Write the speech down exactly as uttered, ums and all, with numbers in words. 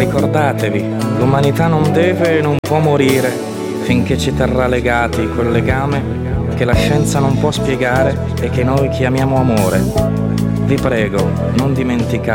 Ricordatevi, l'umanità non deve e non può morire finché ci terrà legati quel legame che la scienza non può spiegare e che noi chiamiamo amore. Vi prego, non dimenticate